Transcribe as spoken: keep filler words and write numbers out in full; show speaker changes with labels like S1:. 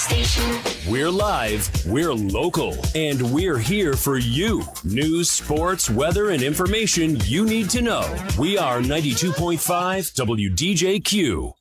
S1: station.
S2: We're live, we're local, and we're here for you. News, sports, weather, and information you need to know. We are ninety-two point five W D J Q.